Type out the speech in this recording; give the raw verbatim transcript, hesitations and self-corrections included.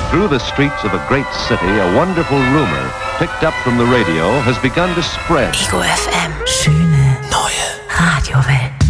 Through the streets of a great city, a wonderful rumor, picked up from the radio, has begun to spread. Ego F M. Schöne neue Radiowelt.